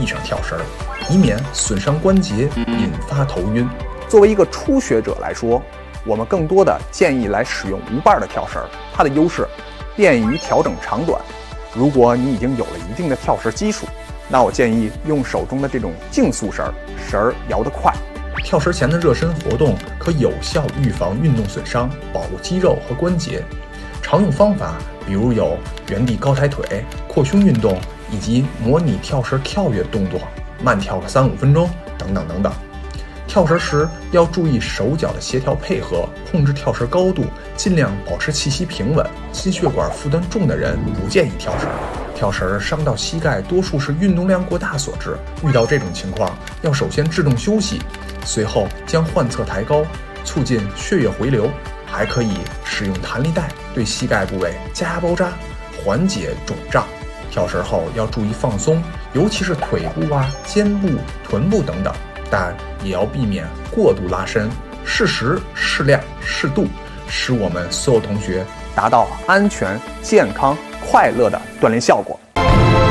闭上跳绳，以免损伤关节，引发头晕。 作为一个初学者来说，我们更多的建议来使用无伴的跳绳，它的优势便于调整长短。如果你已经有了一定的跳绳基础，那我建议用手中的这种竞速绳，绳儿摇得快。 跳绳前的热身活动可有效预防运动损伤，保护肌肉和关节。常用方法比如有原地高抬腿、扩胸运动，以及模拟跳绳跳跃动作，慢跳个3-5分钟等等等等。跳绳时要注意手脚的协调配合，控制跳绳高度，尽量保持气息平稳。心血管负担重的人不建议跳绳。跳绳伤到膝盖多数是运动量过大所致，遇到这种情况要首先制动休息，随后将患侧抬高，促进血液回流。还可以使用弹力带对膝盖部位加压包扎，缓解肿胀。跳绳后要注意放松，尤其是腿部肩部、臀部等等，但也要避免过度拉伸，适时、适量、适度，使我们所有同学达到安全、健康、快乐的锻炼效果。